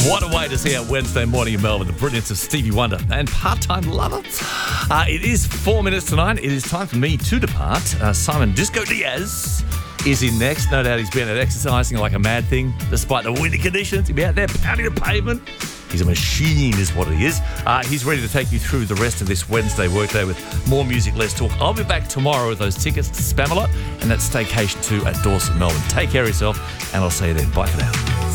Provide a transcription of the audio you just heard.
What a way to see our Wednesday morning in Melbourne. The brilliance of Stevie Wonder and Part-Time Lover. It is 4 minutes to 9. It is time for me to depart. Simon Disco Diaz is in next. No doubt he's been out exercising like a mad thing despite the winter conditions. He'll be out there pounding the pavement. He's a machine is what he is. He's ready to take you through the rest of this Wednesday workday with more music, less talk. I'll be back tomorrow with those tickets to Spamalot and that Staycation 2 at Dawson, Melbourne. Take care of yourself and I'll see you then. Bye for now.